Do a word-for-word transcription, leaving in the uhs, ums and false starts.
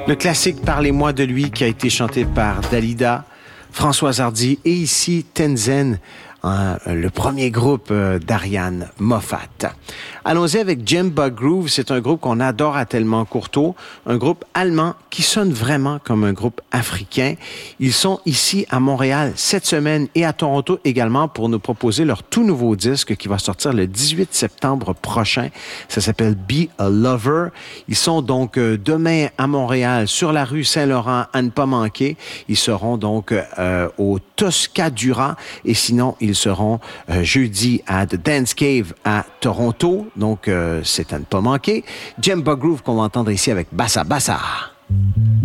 Le classique Parlez-moi de lui qui a été chanté par Dalida, Françoise Hardy et ici Tenzen, hein, le premier groupe euh, d'Ariane Moffat. Allons-y avec Djemba Groove. C'est un groupe qu'on adore à Tellement Courteau, un groupe allemand qui sonne vraiment comme un groupe africain. Ils sont ici à Montréal cette semaine et à Toronto également pour nous proposer leur tout nouveau disque qui va sortir le dix-huit septembre prochain. Ça s'appelle Be a Lover. Ils sont donc euh, demain à Montréal sur la rue Saint-Laurent à ne pas manquer. Ils seront donc euh, au Toscadura et sinon ils seront euh, jeudi à The Dance Cave à Toronto. Donc, euh, c'est à ne pas manquer. Djemba Groove qu'on va entendre ici avec Bassa Bassa.